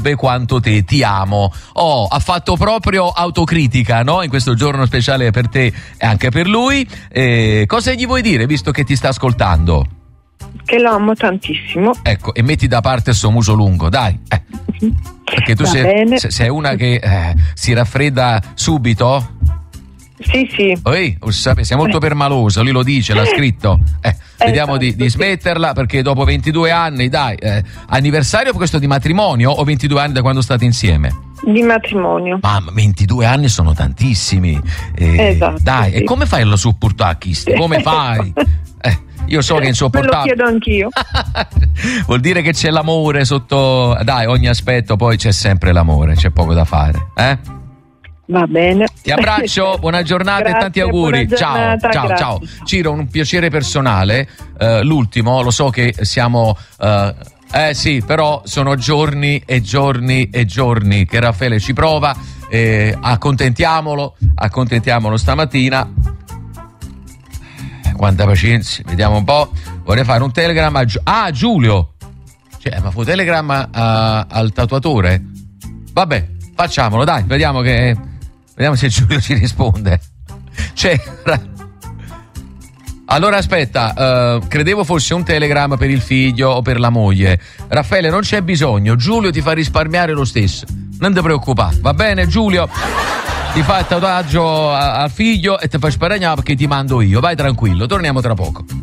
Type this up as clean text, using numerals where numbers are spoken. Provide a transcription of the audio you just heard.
quanto ti amo. Ha fatto proprio autocritica, no? In questo giorno speciale per te e anche per lui. Cosa gli vuoi dire, visto che ti sta ascoltando? Che lo amo tantissimo. Ecco, e metti da parte il suo muso lungo, dai. Perché tu sei una che si raffredda subito? Sì. Sei molto permalosa, lui lo dice, l'ha scritto. Vediamo di smetterla, perché dopo 22 anni, dai, anniversario questo di matrimonio o 22 anni da quando state insieme? Di matrimonio. Mamma, 22 anni sono tantissimi. Esatto. Dai, sì. E come fai a supportare Chisti? Come fai? Io so che è insopportabile. Me lo chiedo anch'io. Vuol dire che c'è l'amore sotto, dai, ogni aspetto, poi c'è sempre l'amore, c'è poco da fare, Va bene. Ti abbraccio, buona giornata. Grazie, e tanti auguri. buona giornata, Ciao. grazie. Ciro, un piacere personale, l'ultimo, lo so che siamo sì, però sono giorni e giorni e giorni che Raffaele ci prova, accontentiamolo stamattina. Quanta pazienza, vediamo un po'. Vorrei fare un telegramma a Giulio. Ma fu telegramma al tatuatore? Vabbè, facciamolo, dai, vediamo se Giulio ci risponde. Allora aspetta, credevo fosse un telegramma per il figlio o per la moglie. Raffaele, non c'è bisogno, Giulio ti fa risparmiare lo stesso, non ti preoccupare, va bene Giulio? Ti fa il tatuaggio al figlio e ti fa sparagnare perché ti mando io, vai tranquillo, torniamo tra poco.